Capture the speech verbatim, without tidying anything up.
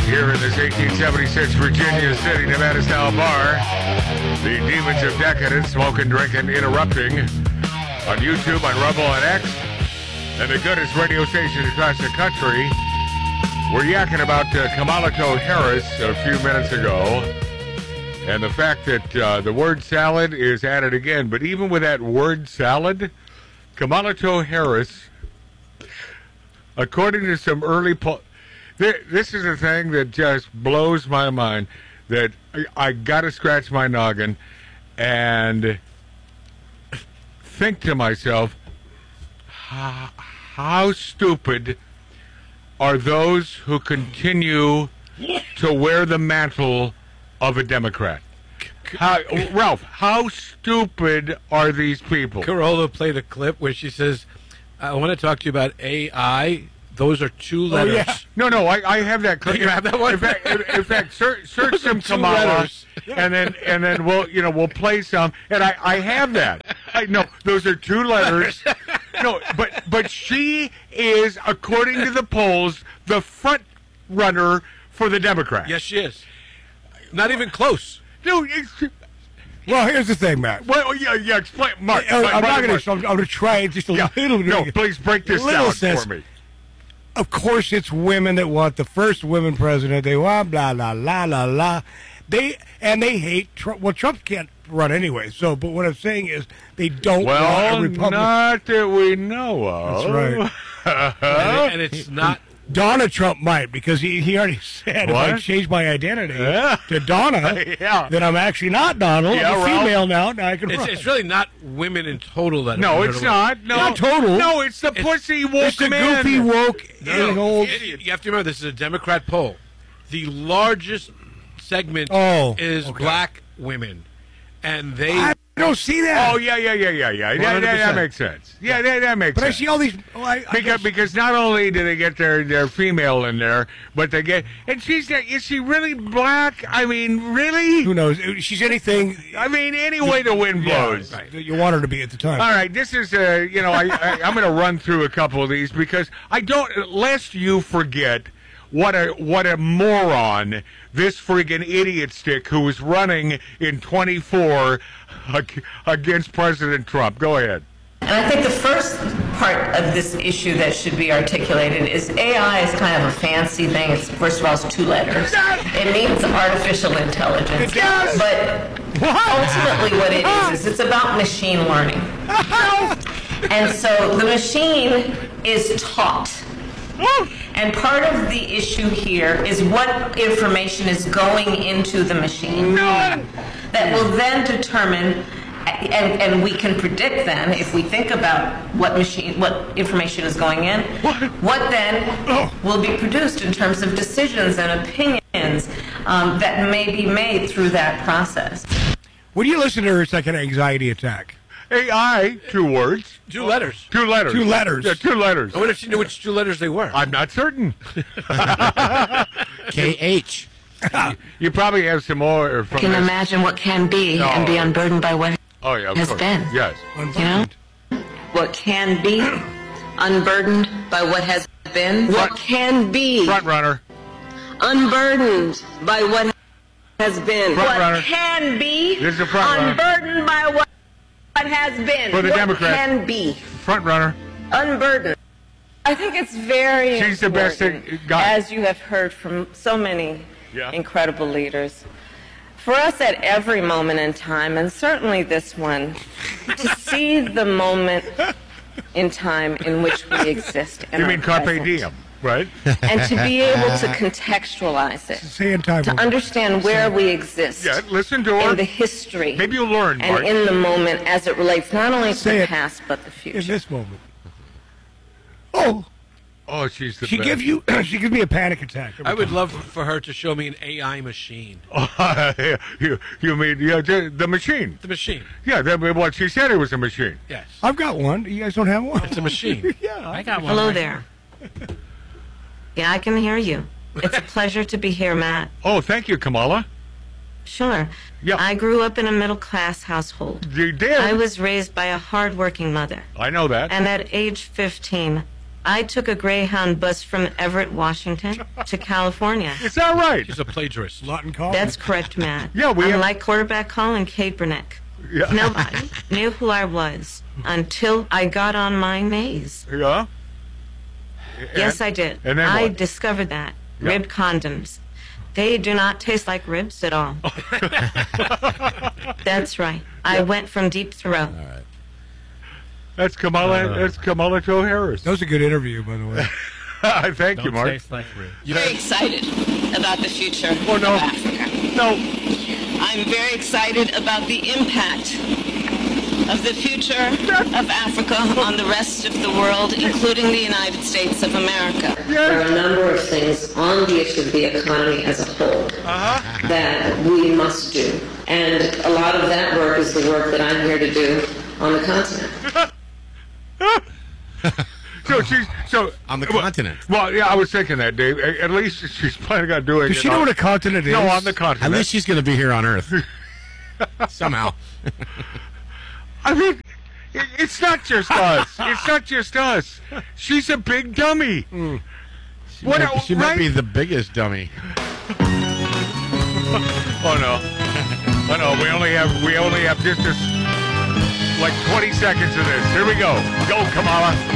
Here in this eighteen seventy-six Virginia City, Nevada style bar, the demons of decadence, smoking, drinking, interrupting on YouTube, on Rumble, on X, and the goodest radio stations across the country. We're yakking about uh, Kamala Harris a few minutes ago, and the fact that uh, the word salad is added again. But even with that word salad, Kamala Harris, according to some early poll, this is a thing that just blows my mind, that I, I got to scratch my noggin and think to myself, how, how stupid are those who continue to wear the mantle of a Democrat? How, Ralph, how stupid are these people? Carolla played a clip where she says, I want to talk to you about A I. Those are two letters. Oh, yeah. No, no, I, I have that clip. You have that one? In fact, in, in fact search, search some Kamala, and then and then we'll you know we'll play some, and I, I have that. I no, those are two letters. No, but but she is, according to the polls, the front runner for the Democrats. Yes, she is. Not even close. No, it's, well, here's the thing, Matt. Well, yeah, yeah. Explain, Mark. I'm, I'm not going to. I'm, I'm going to try just a yeah, little bit. No, please break this down sense. for me. Of course, it's women that want the first women president. They want blah blah blah blah blah. They and they hate Trump. Well, Trump can't run anyway. So, but what I'm saying is, they don't well, want a Republican. Not that we know of. That's right. and, and it's not. Donna Trump might, because he, he already said what? if I change my identity yeah. to Donna, yeah. then I'm actually not Donald. Yeah, I'm a Ralph. female now. Now I can It's, run. it's really not women in total that. No, it's not. No, Not total. No, it's the It's- pussy woke It's the man. goofy woke No, no, old. you, you have to remember, this is a Democrat poll. The largest segment Oh, is okay. black women, and they. I don't see that. Oh yeah, yeah, yeah, yeah, yeah. That, that, that makes sense. Yeah, that, that makes but sense. I see all these. Oh, I, I because guess- because not only do they get their, their female in there, but they get and she's is she really black? I mean, really? who knows? She's anything. I mean, any way the wind blows. Yeah, that you want her to be at the time. All right, this is uh, you know I, I I'm going to run through a couple of these because I don't lest you forget what a what a moron this friggin' idiot stick who was running in twenty-four against President Trump. Go ahead. And I think the first part of this issue that should be articulated is A I is kind of a fancy thing. It's first of all, it's two letters. It means artificial intelligence. It does. But ultimately what it is, is it's about machine learning. And so the machine is taught. And part of the issue here is what information is going into the machine that will then determine, and, and we can predict then, if we think about what machine, what information is going in, what then will be produced in terms of decisions and opinions um, that may be made through that process. When you listen to her, it's like an anxiety attack. A I, two words. Two letters. Two letters. Two letters. Yeah, two letters. I wonder if she knew which two letters they were. I'm not certain. K H. You probably have some more from Can this. imagine what can be No. and be unburdened by what Oh, yeah, of has course. been. Yes. You know? What can be unburdened by what has been. Front- What can be Front runner. unburdened by what has been. Front what runner. can be This is the front runner. unburdened by what has been. For the what Democrats. can be Front runner. unburdened. I think it's very She's the best important, thing- got it. as you have heard from so many Yeah. incredible leaders, for us at every moment in time, and certainly this one, to see the moment in time in which we exist. And You are mean carpe present, diem, right? and to be able to contextualize it, Say in time. to understand where we exist Yeah, listen to her. in the history, Maybe you'll learn, and Mark. in the moment as it relates not only to Say the it. past but the in future. this moment. Oh, Oh, she's the she best. gives you. She gives me a panic attack. every I would time. love for her to show me an A I machine. you, you mean yeah, the, the machine? The machine. Yeah, that, what she said it was a machine. Yes. I've got one. You guys don't have one. It's a machine. Yeah, I got one. Hello right there. Yeah, I can hear you. It's a pleasure to be here, Matt. Oh, thank you, Kamala. Sure. Yeah. I grew up in a middle-class household. You did. I was raised by a hard-working mother. I know that. And at age fifteen, I took a Greyhound bus from Everett, Washington to California. Is that right? She's a plagiarist. Lawton Collins. That's correct, Matt. Yeah, we have- Unlike quarterback Colin Kaepernick, Yeah. nobody knew who I was until I got on my maze. Yeah. Yes, I did. and then I what? discovered that. Yeah. Rib condoms. They do not taste like ribs at all. That's right. I went from deep throat. That's Kamala. Uh. that's Kamala Joe Harris. That was a good interview, by the way. I thank you, Mark. like ribs. Very excited about the future Oh, no. of Africa. No. I'm very excited about the impact of the future of Africa on the rest of the world, including the United States of America. There are a number of things on the issue of the economy as a whole that we must do. And a lot of that work is the work that I'm here to do on the continent. So she's so On the well, continent. Well, yeah, I was thinking that, Dave. A- At least she's planning on doing. Does it she know on- what a continent is? No, on the At continent. least she's going to be here on Earth. Somehow. I mean, i- it's not just us. It's not just us. She's a big dummy. She, What might, a- she might right? be the biggest dummy. Oh no. Oh no. We only have we only have just this like twenty seconds of this. Here we go. Go, Kamala.